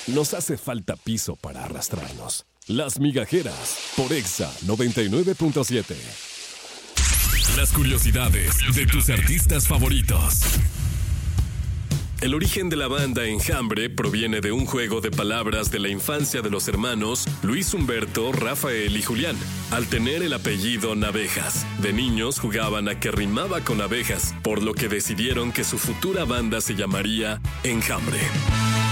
nos hace falta piso para arrastrarnos. Las Migajeras, por Exa 99.7. Las curiosidades de tus artistas favoritos. El origen de la banda Enjambre proviene de un juego de palabras de la infancia de los hermanos Luis Humberto, Rafael y Julián. Al tener el apellido Navejas, de niños jugaban a que rimaba con abejas, por lo que decidieron que su futura banda se llamaría Enjambre.